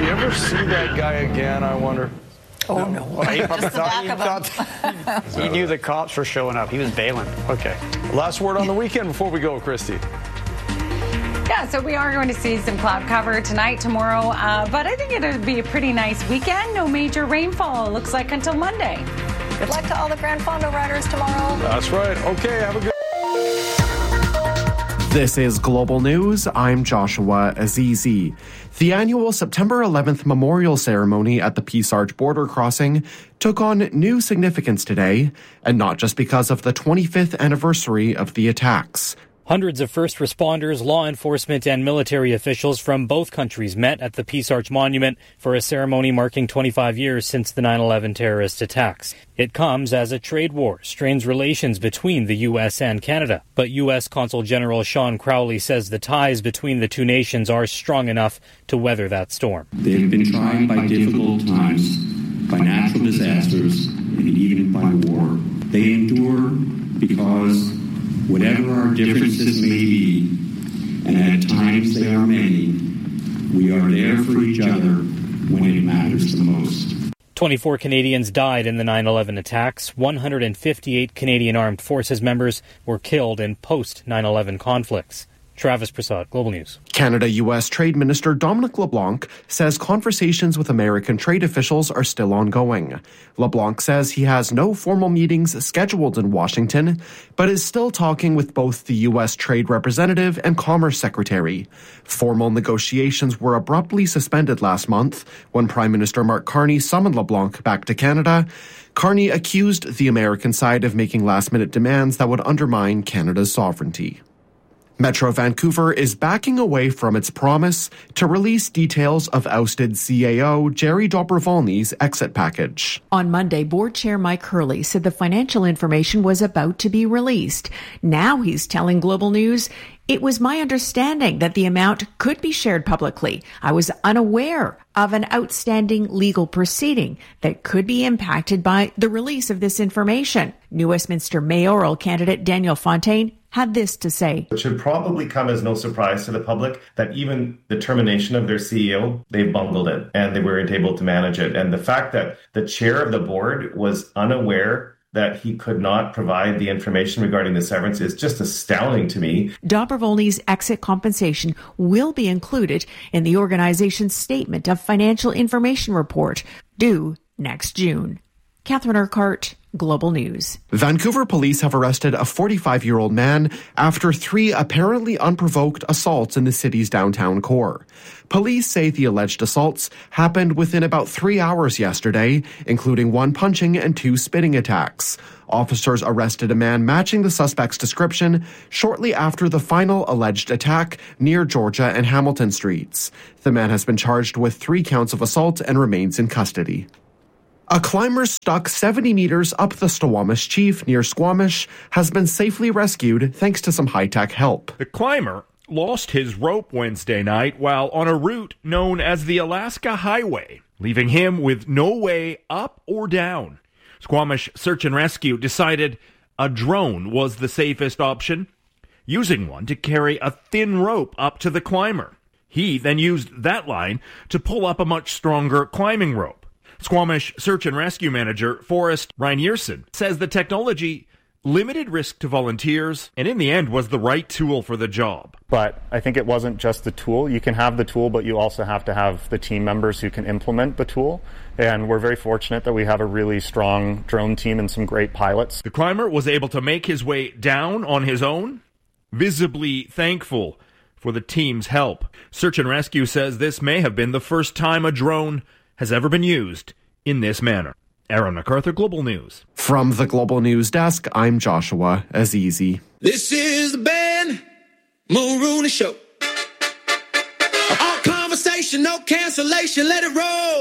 you ever see that guy again, I wonder? Oh, no. He knew the cops were showing up. He was bailing. Okay. Last word on the weekend before we go, Christy. Yeah, so we are going to see some cloud cover tonight, tomorrow, but I think it'll be a pretty nice weekend. No major rainfall, looks like, until Monday. Good luck to all the Grand Fondo riders tomorrow. That's right. Okay, have a good... This is Global News. I'm Joshua Azizi. The annual September 11th memorial ceremony at the Peace Arch border crossing took on new significance today, and not just because of the 25th anniversary of the attacks. Hundreds of first responders, law enforcement, and military officials from both countries met at the Peace Arch Monument for a ceremony marking 25 years since the 9/11 terrorist attacks. It comes as a trade war strains relations between the U.S. and Canada. But U.S. Consul General Sean Crowley says the ties between the two nations are strong enough to weather that storm. They have been tried by difficult times, by natural disasters, and even by war. They endure because whatever our differences may be, and at times they are many, we are there for each other when it matters the most. 24 Canadians died in the 9/11 attacks. 158 Canadian Armed Forces members were killed in post-9/11 conflicts. Travis Prasad, Global News. Canada-U.S. Trade Minister Dominic LeBlanc says conversations with American trade officials are still ongoing. LeBlanc says he has no formal meetings scheduled in Washington, but is still talking with both the U.S. Trade Representative and Commerce Secretary. Formal negotiations were abruptly suspended last month when Prime Minister Mark Carney summoned LeBlanc back to Canada. Carney accused the American side of making last-minute demands that would undermine Canada's sovereignty. Metro Vancouver is backing away from its promise to release details of ousted CAO Jerry Dobrovolny's exit package. On Monday, Board Chair Mike Hurley said the financial information was about to be released. Now he's telling Global News, "It was my understanding that the amount could be shared publicly. I was unaware of an outstanding legal proceeding that could be impacted by the release of this information." New Westminster mayoral candidate Daniel Fontaine had this to say. It should probably come as no surprise to the public that even the termination of their CEO, they bungled it and they weren't able to manage it. And the fact that the chair of the board was unaware that he could not provide the information regarding the severance is just astounding to me. Dobrovolny's exit compensation will be included in the organization's Statement of Financial Information report, due next June. Catherine Urquhart, Global News. Vancouver police have arrested a 45-year-old man after 3 apparently unprovoked assaults in the city's downtown core. Police say the alleged assaults happened within about 3 hours yesterday, including 1 punching and 2 spitting attacks. Officers arrested a man matching the suspect's description shortly after the final alleged attack near Georgia and Hamilton Streets. The man has been charged with 3 counts of assault and remains in custody. A climber stuck 70 meters up the Squamish Chief near Squamish has been safely rescued thanks to some high-tech help. The climber lost his rope Wednesday night while on a route known as the Alaska Highway, leaving him with no way up or down. Squamish Search and Rescue decided a drone was the safest option, using one to carry a thin rope up to the climber. He then used that line to pull up a much stronger climbing rope. Squamish Search and Rescue Manager Forrest Reinierson says the technology limited risk to volunteers and in the end was the right tool for the job. But I think it wasn't just the tool. You can have the tool, but you also have to have the team members who can implement the tool. And we're very fortunate that we have a really strong drone team and some great pilots. The climber was able to make his way down on his own, visibly thankful for the team's help. Search and Rescue says this may have been the first time a drone has ever been used in this manner. Aaron MacArthur, Global News. From the Global News Desk, I'm Joshua Azizi. This is the Ben Mulrooney Show. All conversation, no cancellation, let it roll.